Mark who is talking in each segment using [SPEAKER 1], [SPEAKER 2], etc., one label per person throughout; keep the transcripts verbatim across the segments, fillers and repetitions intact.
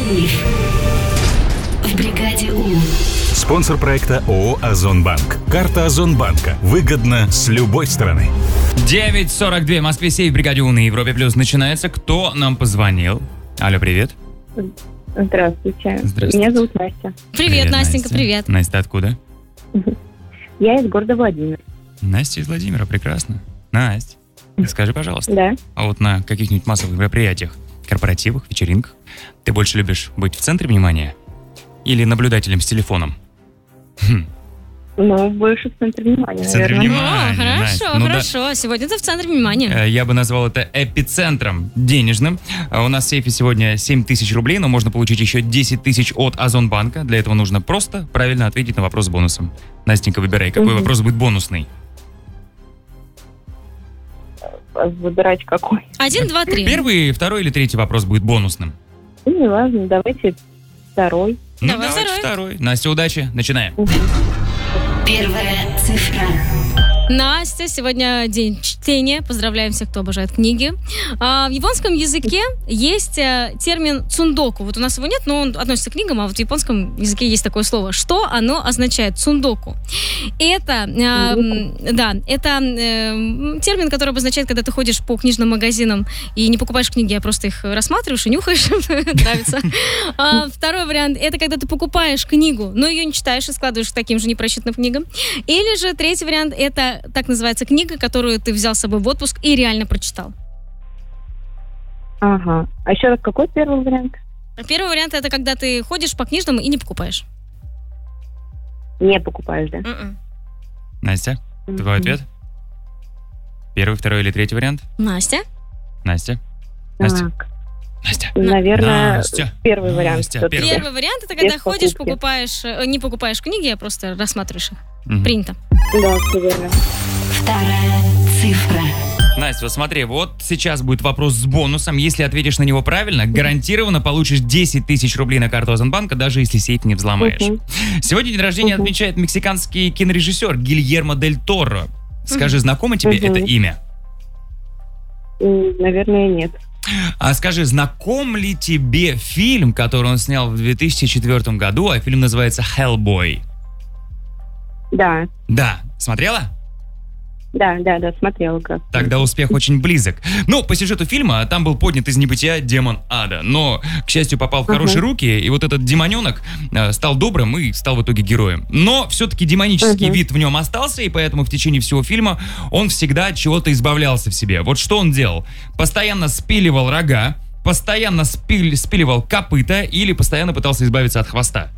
[SPEAKER 1] Сейф в бригаде У.
[SPEAKER 2] Спонсор проекта ООО «Озонбанк». Карта Озонбанка. Выгодно с любой стороны.
[SPEAKER 3] девять сорок два в Москве, сейф в бригаде У на Европе Плюс начинается. Кто нам позвонил? Алло, привет.
[SPEAKER 4] Здравствуйте.
[SPEAKER 3] Здравствуйте.
[SPEAKER 4] Меня зовут Настя.
[SPEAKER 5] Привет,
[SPEAKER 3] Привет,
[SPEAKER 5] Настенька,
[SPEAKER 3] Настя.
[SPEAKER 5] привет.
[SPEAKER 3] Настя, откуда?
[SPEAKER 4] Я из города Владимир.
[SPEAKER 3] Настя из Владимира, прекрасно. Настя, скажи, пожалуйста,
[SPEAKER 4] Да.
[SPEAKER 3] а вот на каких-нибудь массовых мероприятиях, корпоративах, вечеринках, ты больше любишь быть в центре внимания или наблюдателем с телефоном? Хм.
[SPEAKER 4] Ну, больше в центре внимания,
[SPEAKER 3] В центре
[SPEAKER 4] наверное.
[SPEAKER 3] внимания.
[SPEAKER 5] О, хорошо,
[SPEAKER 3] Настя, ну да.
[SPEAKER 5] хорошо. Сегодня ты в центре внимания.
[SPEAKER 3] Э, Я бы назвал это эпицентром денежным. А У нас в сейфе сегодня семь тысяч рублей, но можно получить еще десять тысяч от Озонбанка. Для этого нужно просто правильно ответить на вопрос с бонусом. Настенька, выбирай, какой
[SPEAKER 4] Мгм.
[SPEAKER 3] вопрос будет бонусный.
[SPEAKER 4] Выбирать какой.
[SPEAKER 5] Один, два, три.
[SPEAKER 3] Первый, второй или третий вопрос будет бонусным?
[SPEAKER 4] Ну, не важно, давайте второй.
[SPEAKER 3] Ну,
[SPEAKER 5] Давай
[SPEAKER 3] давайте
[SPEAKER 5] второй.
[SPEAKER 3] второй. Настя, удачи. Начинаем.
[SPEAKER 1] Первая цифра.
[SPEAKER 5] Настя, сегодня день чтения. Поздравляем всех, кто обожает книги. А, в японском языке есть а, термин цундоку. Вот у нас его нет, но он относится к книгам, а вот в японском языке есть такое слово. Что оно означает? Цундоку. Это, а, м, да, это э, термин, который обозначает, когда ты ходишь по книжным магазинам и не покупаешь книги, а просто их рассматриваешь и нюхаешь. Нравится. А, Второй вариант, это когда ты покупаешь книгу, но ее не читаешь и складываешь к таким же непрочитанным книгам. Или же третий вариант, это так называется книга, которую ты взял с собой в отпуск и реально прочитал.
[SPEAKER 4] Ага. А еще раз, какой первый вариант?
[SPEAKER 5] Первый вариант, это когда ты ходишь по книжным и не покупаешь.
[SPEAKER 4] Не покупаешь, да?
[SPEAKER 5] М-м.
[SPEAKER 3] Настя, твой ответ? Первый, второй или третий вариант?
[SPEAKER 5] Настя?
[SPEAKER 3] Настя? Настя?
[SPEAKER 4] Так,
[SPEAKER 3] Настя?
[SPEAKER 4] наверное,
[SPEAKER 3] Настя.
[SPEAKER 4] первый вариант.
[SPEAKER 3] Настя,
[SPEAKER 4] всё-таки.
[SPEAKER 3] первый.
[SPEAKER 5] Первый вариант, это когда
[SPEAKER 4] Без
[SPEAKER 5] ходишь,
[SPEAKER 4] покупки.
[SPEAKER 5] покупаешь, э, не покупаешь книги, а просто рассматриваешь их.
[SPEAKER 3] Мгм.
[SPEAKER 5] Принято.
[SPEAKER 4] Да, все верно.
[SPEAKER 1] Вторая цифра.
[SPEAKER 3] Настя, вот смотри, вот сейчас будет вопрос с бонусом. Если ответишь на него правильно, гарантированно получишь десять тысяч рублей на карту Озонбанка, даже если сейф не взломаешь.
[SPEAKER 4] Мгм.
[SPEAKER 3] Сегодня день рождения
[SPEAKER 4] Мгм.
[SPEAKER 3] отмечает мексиканский кинорежиссер Гильермо дель Торо. Скажи, знакомо тебе
[SPEAKER 4] Мгм.
[SPEAKER 3] это имя?
[SPEAKER 4] М, Наверное, нет.
[SPEAKER 3] А скажи, знаком ли тебе фильм, который он снял в две тысячи четвёртом году, а фильм называется «Hellboy»?
[SPEAKER 4] Да,
[SPEAKER 3] Да, смотрела?
[SPEAKER 4] да, да, да, смотрела как.
[SPEAKER 3] Тогда успех очень близок. Ну, по сюжету фильма там был поднят из небытия демон ада, но, к счастью, попал в хорошие
[SPEAKER 4] Ага.
[SPEAKER 3] руки, и вот этот демоненок э, стал добрым и стал в итоге героем. Но все-таки демонический
[SPEAKER 4] Мгм.
[SPEAKER 3] вид в нем остался, и поэтому в течение всего фильма он всегда от чего-то избавлялся в себе. Вот что он делал? Постоянно спиливал рога, постоянно спили- спиливал копыта или постоянно пытался избавиться от хвоста.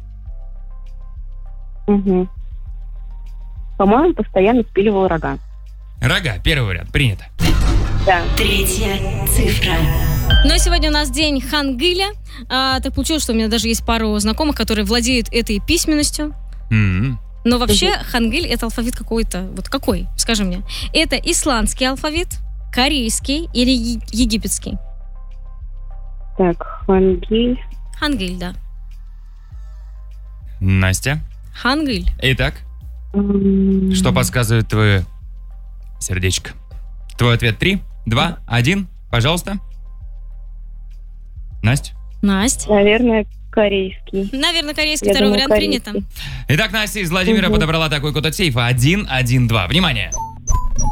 [SPEAKER 4] Мгм. По-моему, постоянно спиливал рога.
[SPEAKER 3] Рога, первый вариант, принято.
[SPEAKER 4] Да.
[SPEAKER 1] Третья цифра.
[SPEAKER 5] Но сегодня у нас день Хангыля. А, так получилось, что у меня даже есть пару знакомых, которые владеют этой письменностью.
[SPEAKER 3] М-м.
[SPEAKER 5] Но вообще Хангыль — это алфавит какой-то. Вот какой? Скажи мне. Это исландский алфавит, корейский или е- египетский?
[SPEAKER 4] Так, Хангиль.
[SPEAKER 5] Хангыль, да.
[SPEAKER 3] Настя.
[SPEAKER 5] Хангыль.
[SPEAKER 3] Итак,
[SPEAKER 4] М,
[SPEAKER 3] что подсказывает твое сердечко? Твой ответ три, два, один, пожалуйста. Настя.
[SPEAKER 5] Настя.
[SPEAKER 4] Наверное, корейский.
[SPEAKER 5] Наверное, корейский.
[SPEAKER 4] Я
[SPEAKER 5] Второй
[SPEAKER 4] думаю,
[SPEAKER 5] вариант принято.
[SPEAKER 4] корейский.
[SPEAKER 3] Итак, Настя из Владимира
[SPEAKER 4] Мгм.
[SPEAKER 3] подобрала такой код от сейфа один один два. Внимание!